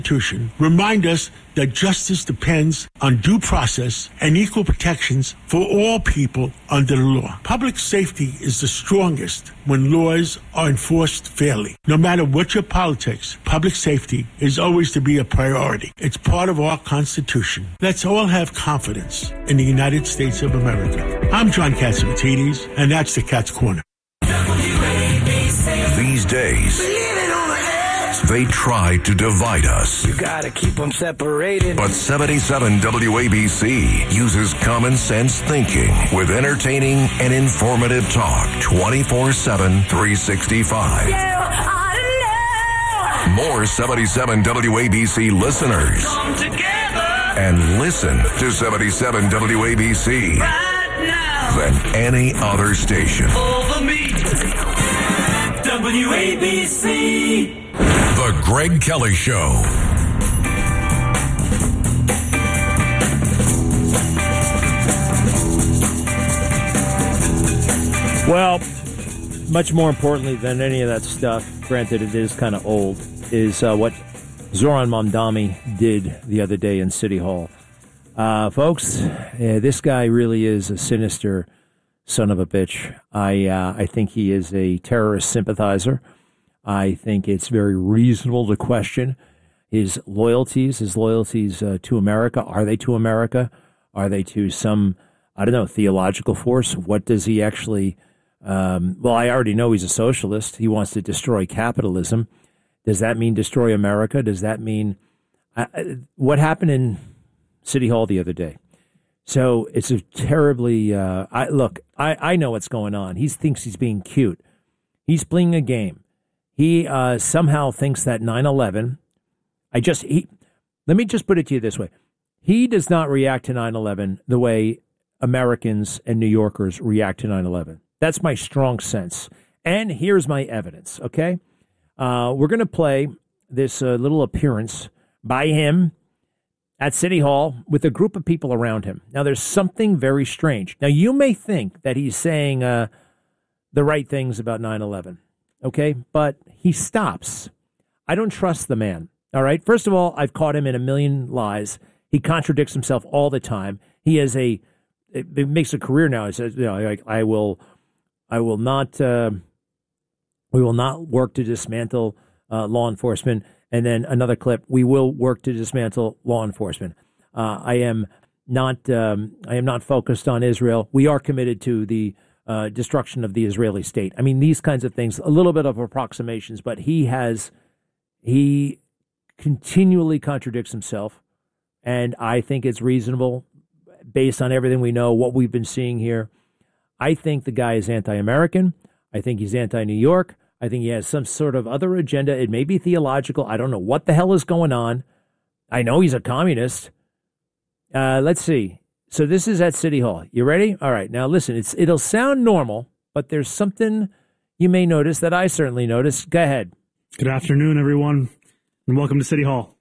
Constitution remind us that justice depends on due process and equal protections for all people under the law. Public safety is the strongest when laws are enforced fairly. No matter what your politics, public safety is always to be a priority. It's part of our Constitution. Let's all have confidence in the United States of America. I'm John Catsimatidis, and that's the Cat's Corner. These days, they try to divide us. You gotta keep them separated. But 77 WABC uses common sense thinking with entertaining and informative talk 24/7, 365. More 77 WABC listeners. Come together and listen to 77 WABC right now than any other station. over me. WABC. The Greg Kelly Show. Well, much more importantly than any of that stuff, granted it is kind of old, is what Zoran Mamdani did the other day in City Hall. Folks, this guy really is a sinister son of a bitch. I think he is a terrorist sympathizer. I think it's very reasonable to question his loyalties to America. Are they to America? Are they to some, I don't know, theological force? What does he actually, well, I already know he's a socialist. He wants to destroy capitalism. Does that mean destroy America? Does that mean, what happened in City Hall the other day? So it's a terribly, I know what's going on. He thinks he's being cute. He's playing a game. He somehow thinks that 9/11, let me just put it to you this way. He does not react to 9/11 the way Americans and New Yorkers react to 9/11. That's my strong sense. And here's my evidence, okay? We're going to play this little appearance by him at City Hall with a group of people around him. Now, there's something very strange. Now, you may think that he's saying the right things about 9/11. Okay, but he stops. I don't trust the man. All right. First of all, I've caught him in a million lies. He contradicts himself all the time. He has it makes a career now. He says, we will not work to dismantle law enforcement. And then another clip, we will work to dismantle law enforcement. I am not focused on Israel. We are committed to the destruction of the Israeli state. I mean, these kinds of things, a little bit of approximations, but he continually contradicts himself. And I think it's reasonable based on everything we know, what we've been seeing here. I think the guy is anti-American. I think he's anti-New York. I think he has some sort of other agenda. It may be theological. I don't know what the hell is going on. I know he's a communist. Let's see. So this is at City Hall. You ready? All right. Now, listen, it'll sound normal, but there's something you may notice that I certainly noticed. Go ahead. Good afternoon, everyone, and welcome to City Hall.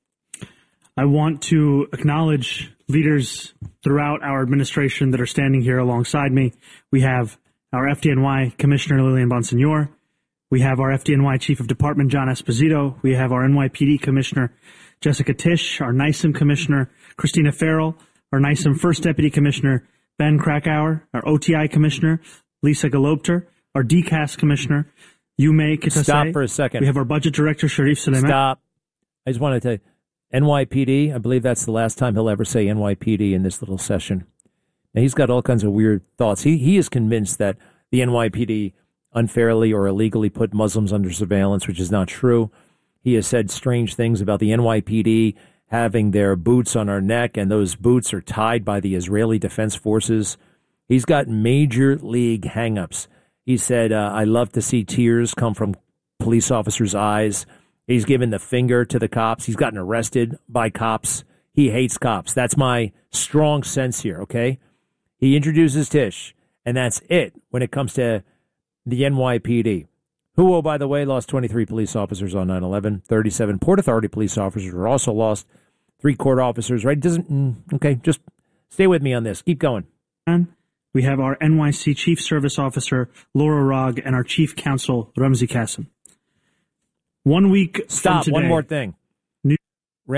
I want to acknowledge leaders throughout our administration that are standing here alongside me. We have our FDNY Commissioner Lillian Bonsignor. We have our FDNY Chief of Department, John Esposito. We have our NYPD Commissioner, Jessica Tisch, our NYSEM Commissioner, Christina Farrell, our NYSEM First Deputy Commissioner, Ben Krakauer, our OTI Commissioner, Lisa Galopter, our DCAS Commissioner, Yume Kitase. Stop for a second. We have our Budget Director, Sharif Suleiman. Stop. I just want to tell you, NYPD, I believe that's the last time he'll ever say NYPD in this little session. Now, he's got all kinds of weird thoughts. He is convinced that the NYPD unfairly or illegally put Muslims under surveillance, which is not true. He has said strange things about the NYPD having their boots on our neck, and those boots are tied by the Israeli Defense Forces. He's got major league hangups. He said, I love to see tears come from police officers' eyes. He's given the finger to the cops. He's gotten arrested by cops. He hates cops. That's my strong sense here, okay? He introduces Tisch, and that's it when it comes to the NYPD, who, oh, by the way, lost 23 police officers on 9/11. 37 Port Authority police officers were also lost. 3 court officers, right? Okay, just stay with me on this. Keep going. We have our NYC Chief Service Officer, Laura Rogg, and our Chief Counsel, Ramzi Kassim. 1 week Stop. from today, one more thing.